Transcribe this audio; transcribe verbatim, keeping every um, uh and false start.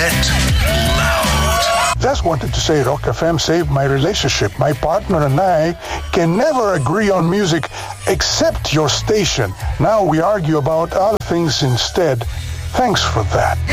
Get loud. Just wanted to say Rock F M saved my relationship. My partner and I can never agree on music except your station. Now we argue about other things instead. Thanks for that.